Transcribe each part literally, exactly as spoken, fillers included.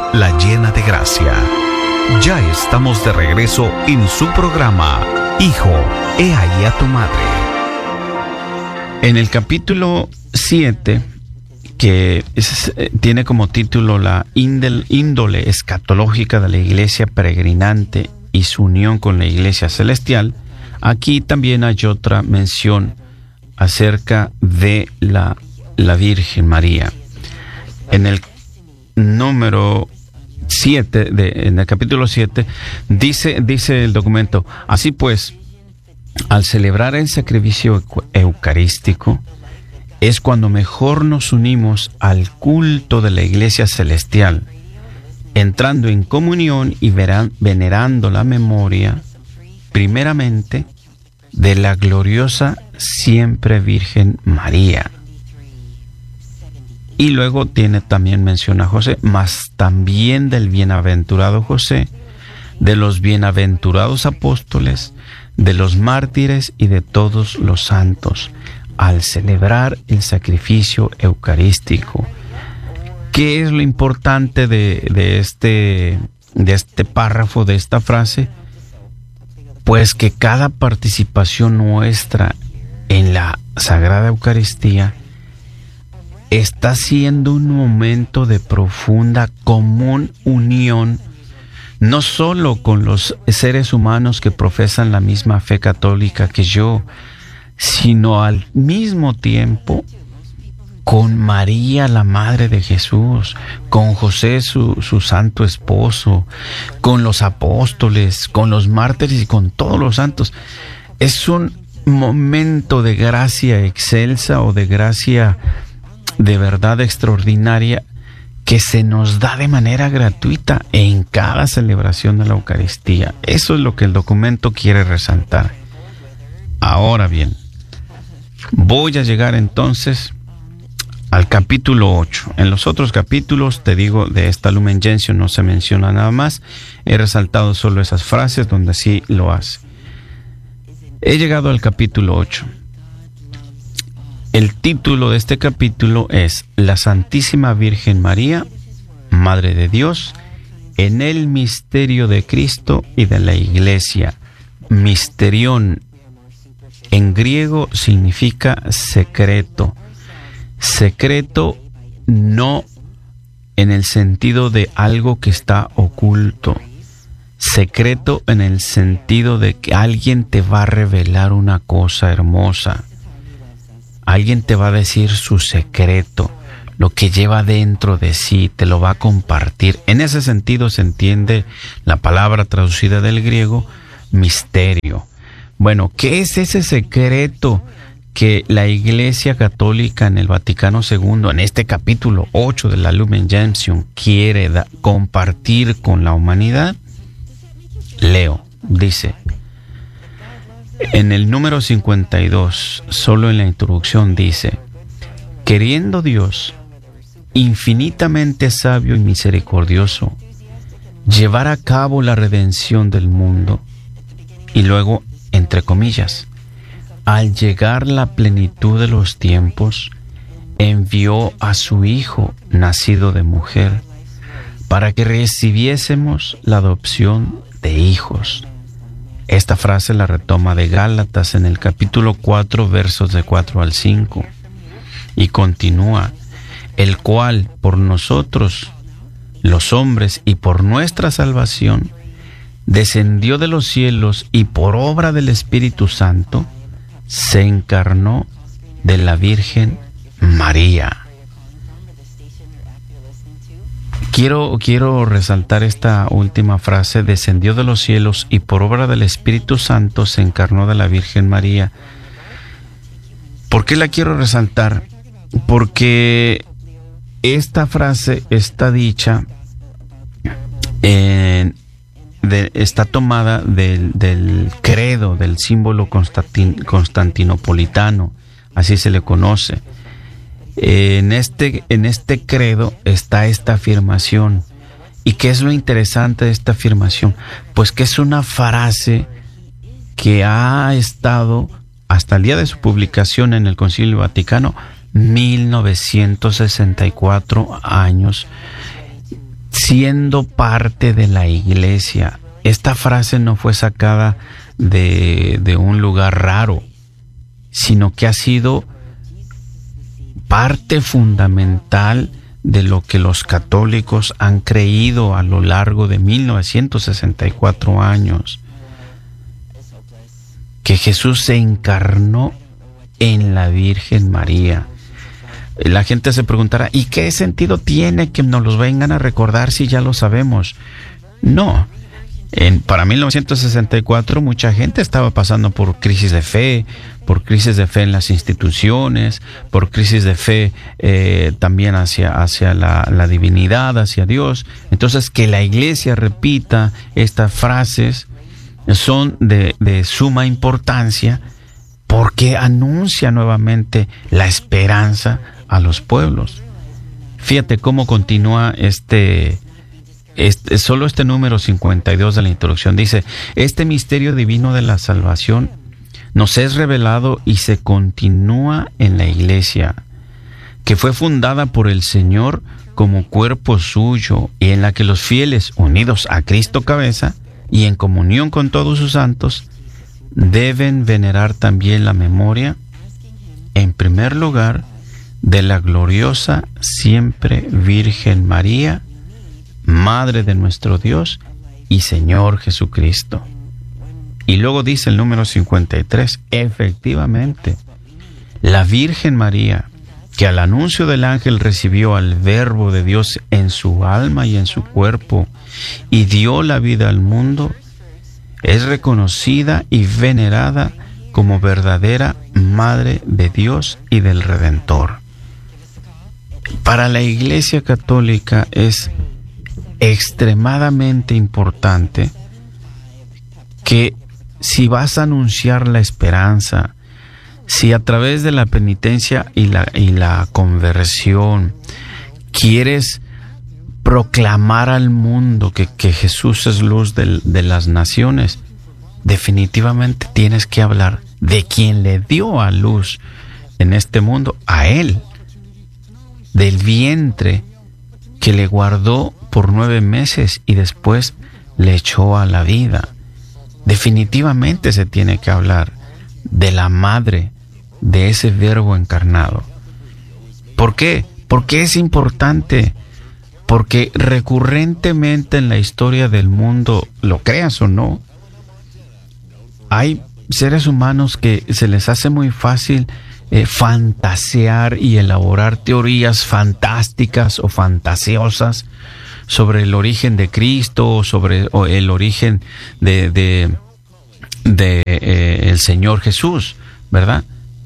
la llena de gracia. Ya estamos de regreso en su programa, Hijo, he ahí a tu madre. En el capítulo siete, que es, tiene como título la índole, índole escatológica de la iglesia peregrinante y su unión con la iglesia celestial, aquí también hay otra mención acerca de la, la Virgen María. En el número siete, de, en el capítulo siete, dice, dice el documento: así pues, al celebrar el sacrificio eucarístico, es cuando mejor nos unimos al culto de la iglesia celestial, entrando en comunión y verán, venerando la memoria, primeramente, de la gloriosa siempre Virgen María. Y luego tiene también mención a José, mas también del bienaventurado José, de los bienaventurados apóstoles, de los mártires y de todos los santos, al celebrar el sacrificio eucarístico. ¿Qué es lo importante de, de, este, de este párrafo, de esta frase? Pues que cada participación nuestra en la Sagrada Eucaristía está siendo un momento de profunda común unión, no solo con los seres humanos que profesan la misma fe católica que yo, sino al mismo tiempo con María, la Madre de Jesús, con José, su, su santo esposo, con los apóstoles, con los mártires y con todos los santos. Es un momento de gracia excelsa o de gracia de verdad extraordinaria que se nos da de manera gratuita en cada celebración de la Eucaristía. Eso es lo que el documento quiere resaltar. Ahora bien, voy a llegar entonces al capítulo ocho. En los otros capítulos, te digo, de esta Lumen Gentium no se menciona nada más. He resaltado solo esas frases donde sí lo hace. He llegado al capítulo ocho. El título de este capítulo es La Santísima Virgen María, Madre de Dios, en el misterio de Cristo y de la Iglesia. Misterión en griego significa secreto. Secreto no en el sentido de algo que está oculto. Secreto en el sentido de que alguien te va a revelar una cosa hermosa. Alguien te va a decir su secreto, lo que lleva dentro de sí, te lo va a compartir. En ese sentido se entiende la palabra traducida del griego, misterio. Bueno, ¿qué es ese secreto que la Iglesia Católica en el Vaticano segundo, en este capítulo ocho de la Lumen Gentium, quiere da- compartir con la humanidad? Leo, dice, en el número cincuenta y dos, solo en la introducción dice: queriendo Dios, infinitamente sabio y misericordioso, llevar a cabo la redención del mundo, y luego, entre comillas, al llegar la plenitud de los tiempos, envió a su Hijo, nacido de mujer, para que recibiésemos la adopción de hijos. Esta frase la retoma de Gálatas en el capítulo cuatro, versos de cuatro al cinco, y continúa: el cual por nosotros, los hombres, y por nuestra salvación, descendió de los cielos y por obra del Espíritu Santo, se encarnó de la Virgen María. Quiero, quiero resaltar esta última frase: descendió de los cielos y por obra del Espíritu Santo se encarnó de la Virgen María. ¿Por qué la quiero resaltar? Porque esta frase está dicha, en, de, está tomada del, del credo, del símbolo constantin, constantinopolitano, así se le conoce. En este, en este credo está esta afirmación. ¿Y qué es lo interesante de esta afirmación? Pues que es una frase que ha estado hasta el día de su publicación en el Concilio Vaticano, mil novecientos sesenta y cuatro años siendo parte de la iglesia. Esta frase no fue sacada de, de un lugar raro, sino que ha sido parte fundamental de lo que los católicos han creído a lo largo de mil novecientos sesenta y cuatro años. Que Jesús se encarnó en la Virgen María. La gente se preguntará, ¿y qué sentido tiene que nos los vengan a recordar si ya lo sabemos? No. En, para mil novecientos sesenta y cuatro mucha gente estaba pasando por crisis de fe, por crisis de fe en las instituciones, por crisis de fe eh, también hacia, hacia la, la divinidad, hacia Dios. Entonces, que la iglesia repita estas frases son de, de suma importancia porque anuncia nuevamente la esperanza a los pueblos. Fíjate cómo continúa este... Este, solo este número cincuenta y dos de la introducción dice: este misterio divino de la salvación nos es revelado y se continúa en la iglesia, que fue fundada por el Señor como cuerpo suyo, y en la que los fieles, unidos a Cristo cabeza y en comunión con todos sus santos, deben venerar también la memoria, en primer lugar, de la gloriosa siempre Virgen María, Madre de nuestro Dios y Señor Jesucristo. Y luego dice el número cincuenta y tres, efectivamente, la Virgen María, que al anuncio del ángel recibió al Verbo de Dios en su alma y en su cuerpo, y dio la vida al mundo, es reconocida y venerada como verdadera Madre de Dios y del Redentor. Para la Iglesia Católica es extremadamente importante que si vas a anunciar la esperanza, si a través de la penitencia y la, y la conversión quieres proclamar al mundo que, que Jesús es luz de, de las naciones, definitivamente tienes que hablar de quien le dio a luz en este mundo, a Él, del vientre que le guardó por nueve meses y después le echó a la vida. Definitivamente se tiene que hablar de la madre de ese Verbo encarnado. ¿Por qué? Porque es importante. Porque recurrentemente en la historia del mundo, lo creas o no, hay seres humanos que se les hace muy fácil eh, fantasear y elaborar teorías fantásticas o fantasiosas sobre el origen de Cristo, sobre o el origen de, de, de eh, el Señor Jesús, ¿verdad?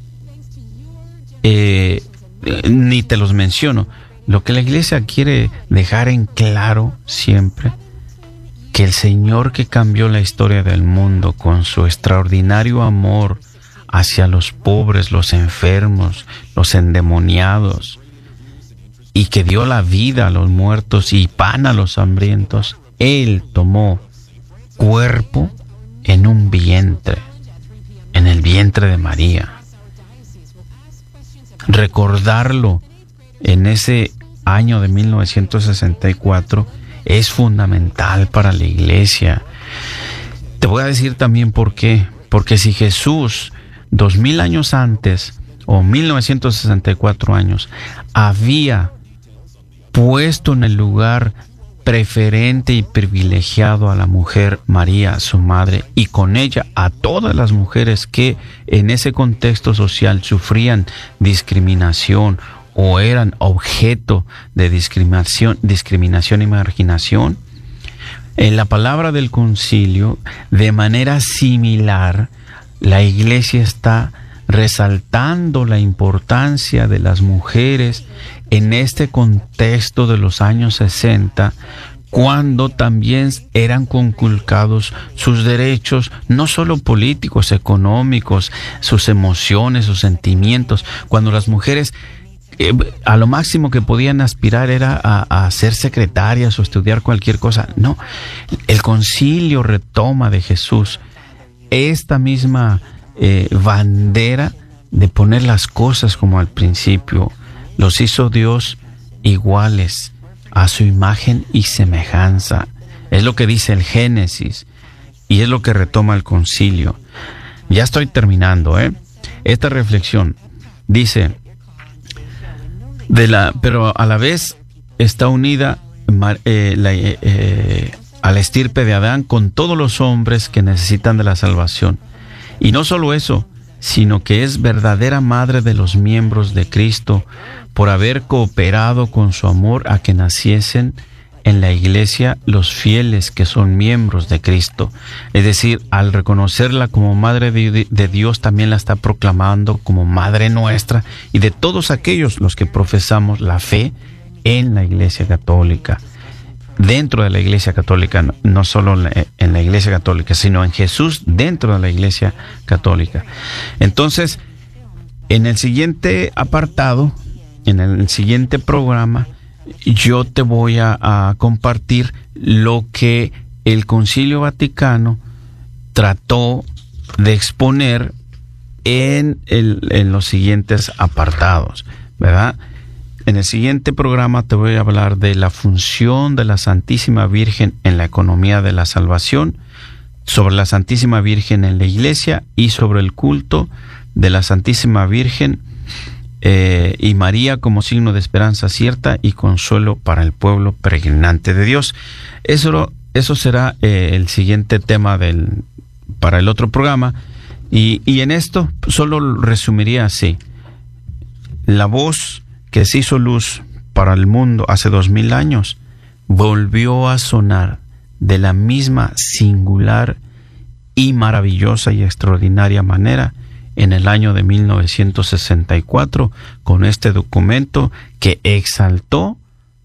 Eh, ni te los menciono. Lo que la iglesia quiere dejar en claro siempre, que el Señor que cambió la historia del mundo con su extraordinario amor hacia los pobres, los enfermos, los endemoniados, y que dio la vida a los muertos y pan a los hambrientos, Él tomó cuerpo en un vientre, en el vientre de María. Recordarlo en ese año de mil novecientos sesenta y cuatro es fundamental para la iglesia. Te voy a decir también por qué. Porque si Jesús, dos mil años antes, o mil novecientos sesenta y cuatro años, había puesto en el lugar preferente y privilegiado a la mujer María, su madre, y con ella a todas las mujeres que en ese contexto social sufrían discriminación o eran objeto de discriminación, discriminación y marginación. En la palabra del concilio, de manera similar, la iglesia está resaltando la importancia de las mujeres en este contexto de los años sesenta, cuando también eran conculcados sus derechos, no solo políticos, económicos, sus emociones, sus sentimientos, cuando las mujeres eh, a lo máximo que podían aspirar era a, a ser secretarias o estudiar cualquier cosa. No, el concilio retoma de Jesús esta misma eh, bandera de poner las cosas como al principio. Los hizo Dios iguales a su imagen y semejanza. Es lo que dice el Génesis y es lo que retoma el concilio. Ya estoy terminando, ¿eh? Esta reflexión dice, de la, pero a la vez está unida eh, la, eh, a la estirpe de Adán con todos los hombres que necesitan de la salvación. Y no solo eso, sino que es verdadera madre de los miembros de Cristo por haber cooperado con su amor a que naciesen en la iglesia los fieles que son miembros de Cristo. Es decir, al reconocerla como madre de, de Dios, también la está proclamando como madre nuestra y de todos aquellos los que profesamos la fe en la iglesia católica. Dentro de la iglesia católica, no solo en la iglesia católica, sino en Jesús dentro de la iglesia católica. Entonces, en el siguiente apartado, en el siguiente programa, yo te voy a, a compartir lo que el Concilio Vaticano trató de exponer en, el, en los siguientes apartados, ¿verdad? En el siguiente programa te voy a hablar de la función de la Santísima Virgen en la economía de la salvación, sobre la Santísima Virgen en la Iglesia y sobre el culto de la Santísima Virgen eh, y María como signo de esperanza cierta y consuelo para el pueblo peregrinante de Dios. Eso, eso será eh, el siguiente tema del, para el otro programa. Y, y en esto solo resumiría así. La voz que se hizo luz para el mundo hace dos mil años, volvió a sonar de la misma singular y maravillosa y extraordinaria manera en el año de mil novecientos sesenta y cuatro, con este documento que exaltó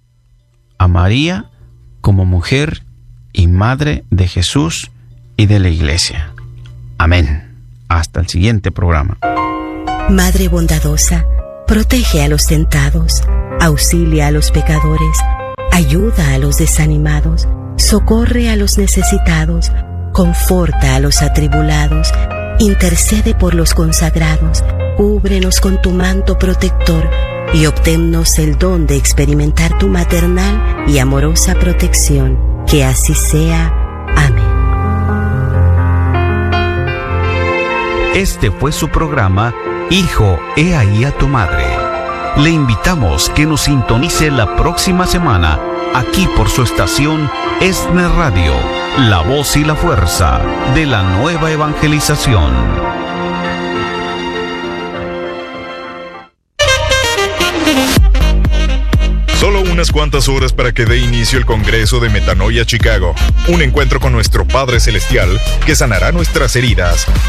a María como mujer y madre de Jesús y de la Iglesia. Amén. Hasta el siguiente programa. Madre bondadosa, protege a los tentados, auxilia a los pecadores, ayuda a los desanimados, socorre a los necesitados, conforta a los atribulados, intercede por los consagrados, cúbrenos con tu manto protector y obténnos el don de experimentar tu maternal y amorosa protección. Que así sea. Amén. Este fue su programa Hijo, he ahí a tu madre. Le invitamos que nos sintonice la próxima semana, aquí por su estación ESNE Radio, la voz y la fuerza de la nueva evangelización. Solo unas cuantas horas para que dé inicio el Congreso de Metanoia Chicago, un encuentro con nuestro Padre Celestial que sanará nuestras heridas